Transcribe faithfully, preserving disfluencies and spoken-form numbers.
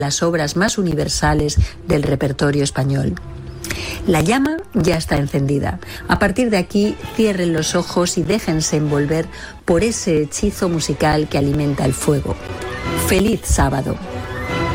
las obras más universales del repertorio español. La llama ya está encendida. A partir de aquí, cierren los ojos y déjense envolver por ese hechizo musical que alimenta el fuego. ¡Feliz sábado!